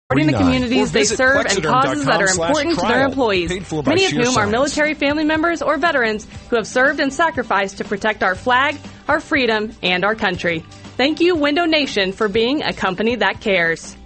Supporting the communities they serve and causes that are important to their employees, many of whom are military family members or veterans who have served and sacrificed to protect our flag, our freedom, and our country. Thank you, Window Nation, for being a company that cares.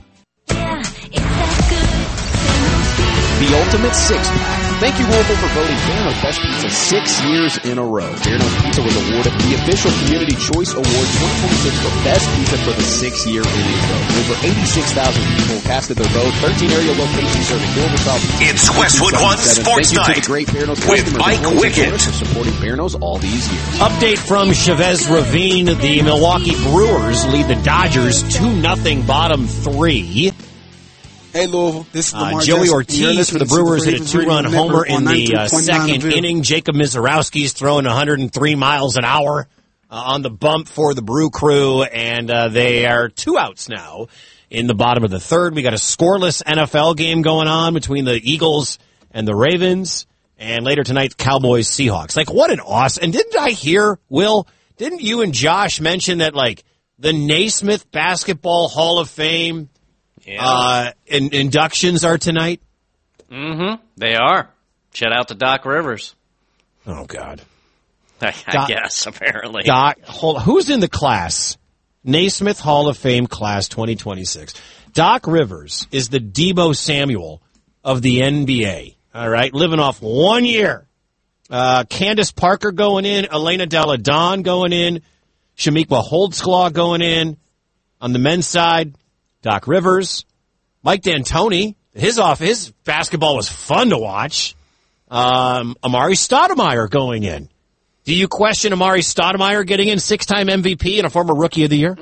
The ultimate six-pack. Thank you, Louisville, for voting Bearno's Best Pizza 6 years in a row. Bearno's Pizza was awarded the official Community Choice Award 2026 for Best Pizza for the 6th year in a row. Over 86,000 people casted their vote. 13 area locations serving Louisville South. It's Westwood One Sports Night with Mike Wickett. For supporting Bearno's all these years. Update from Chavez Ravine. The Milwaukee Brewers lead the Dodgers 2-0 bottom three. Hey, Louisville, this is Lamar Joey Jackson. Ortiz for the Brewers hit a two-run homer in the second inning. Jacob Mizorowski's throwing 103 miles an hour on the bump for the Brew Crew, and they are 2 outs now in the bottom of the third. We got a scoreless NFL game going on between the Eagles and the Ravens, and later tonight, Cowboys-Seahawks. Like, what an awesome... And didn't I hear, Will, didn't you and Josh mention that, like, the Naismith Basketball Hall of Fame... Yeah. Inductions are tonight? Mm-hmm. They are. Shout out to Doc Rivers. Oh, God. I guess, apparently. Who's in the class? Naismith Hall of Fame class 2026. Doc Rivers is the Deebo Samuel of the NBA. All right? Living off 1 year. Candace Parker going in. Elena Delle Donne going in. Shamiqua Holdsclaw going in. On the men's side, Doc Rivers, Mike D'Antoni, his basketball was fun to watch. Amari Stoudemire going in. Do you question Amari Stoudemire getting in 6-time MVP and a former Rookie of the Year?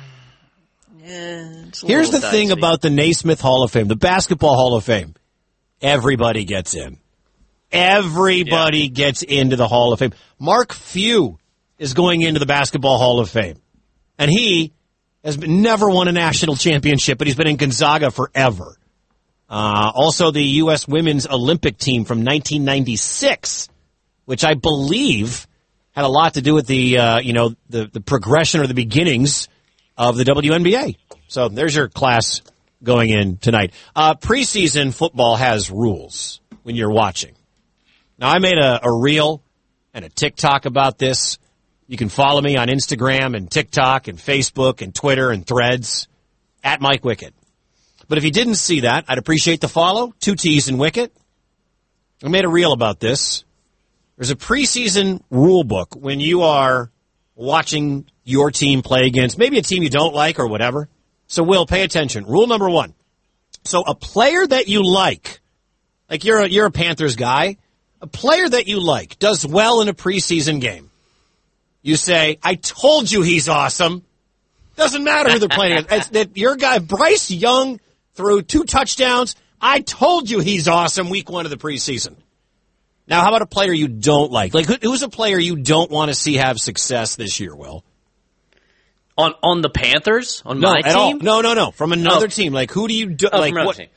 Here's the thing about the Naismith Hall of Fame, the Basketball Hall of Fame. Everybody gets in. Everybody gets into the Hall of Fame. Mark Few is going into the Basketball Hall of Fame. And he has never won a national championship, but he's been in Gonzaga forever. Also, the U.S. Women's Olympic team from 1996, which I believe had a lot to do with the progression or the beginnings of the WNBA. So there's your class going in tonight. Preseason football has rules when you're watching. Now, I made a reel and a TikTok about this. You can follow me on Instagram and TikTok and Facebook and Twitter and Threads at Mike Wickett. But if you didn't see that, I'd appreciate the follow. 2 T's in Wickett. I made a reel about this. There's a preseason rule book when you are watching your team play against maybe a team you don't like or whatever. So, Will, pay attention. Rule number 1. So a player that you like you're a Panthers guy, a player that you like does well in a preseason game. You say, I told you he's awesome. Doesn't matter who they're playing against. That your guy, Bryce Young, threw 2 touchdowns. I told you he's awesome week 1 of the preseason. Now, how about a player you don't like? Like, who's a player you don't want to see have success this year, Will? On the Panthers? On my team? All. No. From another team. Like, who do you like? What? Team.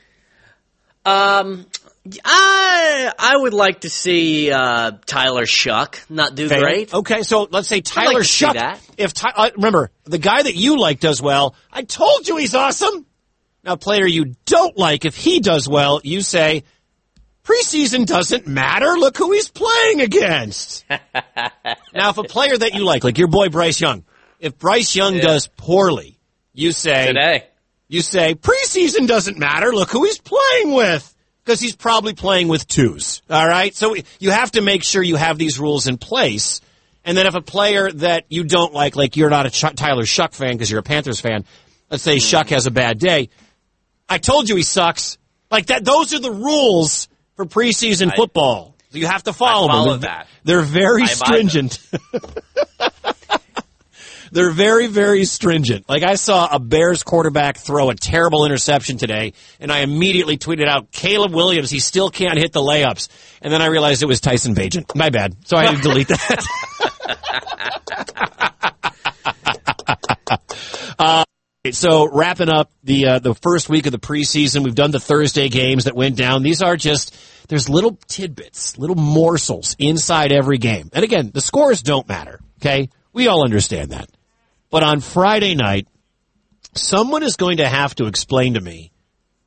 I would like to see Tyler Shuck not do great. Okay, so let's say Tyler Shuck. If remember, the guy that you like does well, I told you he's awesome. Now, a player you don't like, if he does well, you say, preseason doesn't matter. Look who he's playing against. Now, if a player that you like your boy Bryce Young, if Bryce Young does poorly, you say, preseason doesn't matter. Look who he's playing with. Because he's probably playing with 2s, all right? So you have to make sure you have these rules in place. And then if a player that you don't like you're not a Tyler Shuck fan because you're a Panthers fan, let's say Shuck has a bad day, I told you he sucks. Like that. Those are the rules for preseason football. So you have to follow them. They're very stringent. They're very, very stringent. Like, I saw a Bears quarterback throw a terrible interception today, and I immediately tweeted out, Caleb Williams, he still can't hit the layups. And then I realized it was Tyson Bagent. My bad. So I had to delete that. So wrapping up the first week of the preseason, we've done the Thursday games that went down. These are just, there's little tidbits, little morsels inside every game. And again, the scores don't matter, okay? We all understand that. But on Friday night, someone is going to have to explain to me